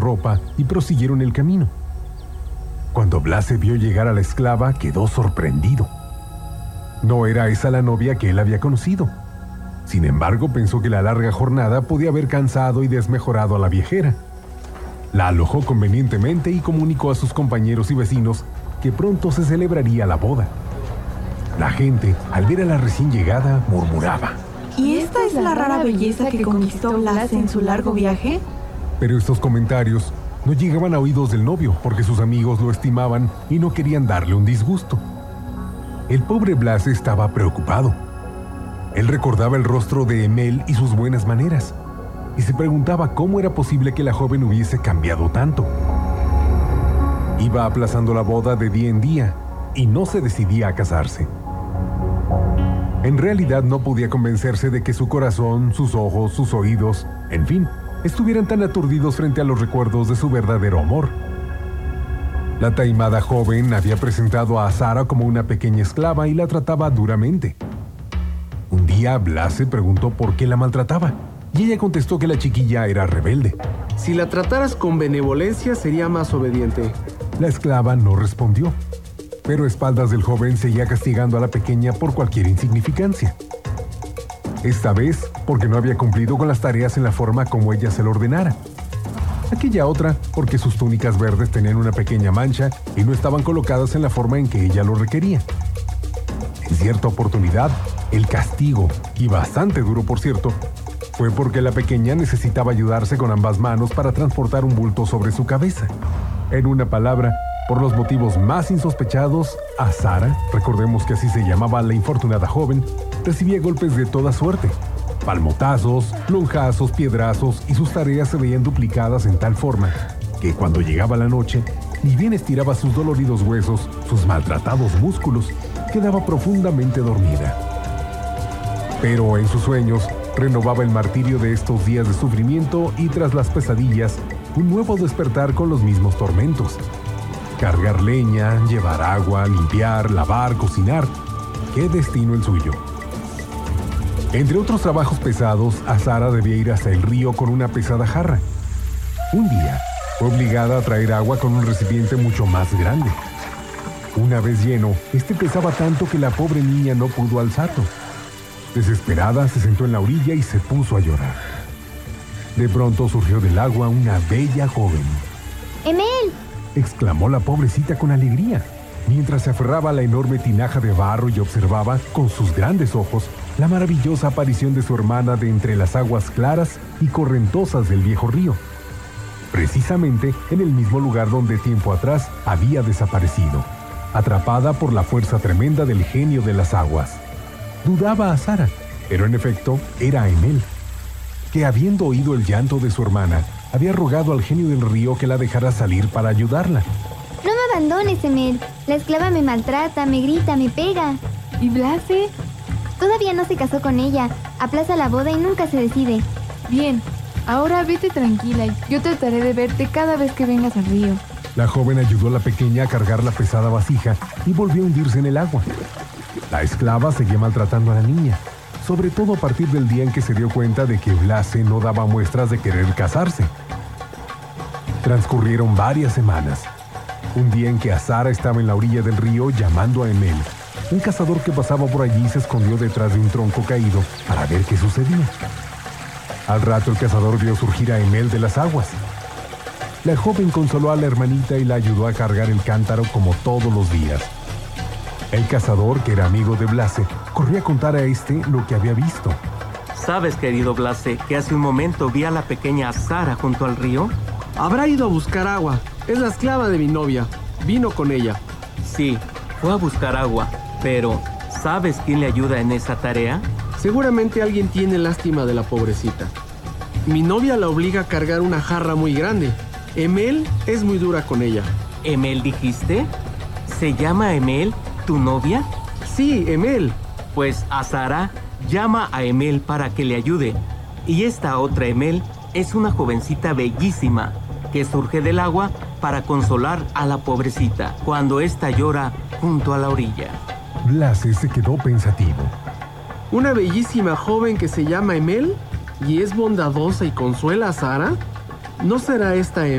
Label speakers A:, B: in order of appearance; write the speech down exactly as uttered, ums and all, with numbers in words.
A: ropa y prosiguieron el camino. Cuando Blase vio llegar a la esclava, quedó sorprendido. No era esa la novia que él había conocido. Sin embargo, pensó que la larga jornada podía haber cansado y desmejorado a la viajera. La alojó convenientemente y comunicó a sus compañeros y vecinos que pronto se celebraría la boda. La gente, al ver a la recién llegada, murmuraba:
B: ¿Y esta es la rara belleza que conquistó Blase en su largo viaje?
A: Pero estos comentarios no llegaban a oídos del novio porque sus amigos lo estimaban y no querían darle un disgusto. El pobre Blase estaba preocupado. Él recordaba el rostro de Emel y sus buenas maneras, y se preguntaba cómo era posible que la joven hubiese cambiado tanto. Iba aplazando la boda de día en día y no se decidía a casarse. En realidad no podía convencerse de que su corazón, sus ojos, sus oídos, en fin, estuvieran tan aturdidos frente a los recuerdos de su verdadero amor. La taimada joven había presentado a Sara como una pequeña esclava y la trataba duramente. Un día Blase preguntó por qué la maltrataba, y ella contestó que la chiquilla era rebelde.
C: Si la trataras con benevolencia, sería más obediente.
A: La esclava no respondió, pero a espaldas del joven seguía castigando a la pequeña por cualquier insignificancia. Esta vez porque no había cumplido con las tareas en la forma como ella se lo ordenara. Aquella otra porque sus túnicas verdes tenían una pequeña mancha y no estaban colocadas en la forma en que ella lo requería. En cierta oportunidad, el castigo, y bastante duro por cierto, fue porque la pequeña necesitaba ayudarse con ambas manos para transportar un bulto sobre su cabeza. En una palabra, por los motivos más insospechados, a Sara, recordemos que así se llamaba la infortunada joven, recibía golpes de toda suerte. Palmotazos, lonjazos, piedrazos, y sus tareas se veían duplicadas en tal forma que cuando llegaba la noche, ni bien estiraba sus doloridos huesos, sus maltratados músculos, quedaba profundamente dormida. Pero en sus sueños renovaba el martirio de estos días de sufrimiento y tras las pesadillas, un nuevo despertar con los mismos tormentos. Cargar leña, llevar agua, limpiar, lavar, cocinar. ¡Qué destino el suyo! Entre otros trabajos pesados, a Sara debía ir hasta el río con una pesada jarra. Un día, fue obligada a traer agua con un recipiente mucho más grande. Una vez lleno, este pesaba tanto que la pobre niña no pudo alzarlo. Desesperada, se sentó en la orilla y se puso a llorar. De pronto surgió del agua una bella joven.
D: ¡Emel!,
A: exclamó la pobrecita con alegría, mientras se aferraba a la enorme tinaja de barro y observaba, con sus grandes ojos, la maravillosa aparición de su hermana de entre las aguas claras y correntosas del viejo río, precisamente en el mismo lugar donde tiempo atrás había desaparecido, atrapada por la fuerza tremenda del genio de las aguas. Dudaba a Sara, pero en efecto era Emel, que habiendo oído el llanto de su hermana, había rogado al genio del río que la dejara salir para ayudarla.
D: No me abandones, Emel. La esclava me maltrata, me grita, me pega.
B: ¿Y Blase?
D: Todavía no se casó con ella. Aplaza la boda y nunca se decide.
B: Bien, ahora vete tranquila y yo trataré de verte cada vez que vengas al río.
A: La joven ayudó a la pequeña a cargar la pesada vasija y volvió a hundirse en el agua. La esclava seguía maltratando a la niña, sobre todo a partir del día en que se dio cuenta de que Blase no daba muestras de querer casarse. Transcurrieron varias semanas. Un día en que Sara estaba en la orilla del río llamando a Emel, un cazador que pasaba por allí se escondió detrás de un tronco caído para ver qué sucedía. Al rato el cazador vio surgir a Emel de las aguas. La joven consoló a la hermanita y la ayudó a cargar el cántaro como todos los días. El cazador, que era amigo de Blase, corrió a contar a este lo que había visto.
E: ¿Sabes, querido Blase, que hace un momento vi a la pequeña Sara junto al río?
C: Habrá ido a buscar agua. Es la esclava de mi novia. Vino con ella.
E: Sí, fue a buscar agua, pero ¿sabes quién le ayuda en esa tarea?
C: Seguramente alguien tiene lástima de la pobrecita. Mi novia la obliga a cargar una jarra muy grande. Emel es muy dura con ella.
E: ¿Emel dijiste? ¿Se llama Emel tu novia?
C: Sí, Emel.
E: Pues a Sara llama a Emel para que le ayude. Y esta otra Emel es una jovencita bellísima que surge del agua para consolar a la pobrecita cuando ésta llora junto a la orilla.
A: Blase se quedó pensativo.
C: ¿Una bellísima joven que se llama Emel y es bondadosa y consuela a Sara? ¿No será esta Emel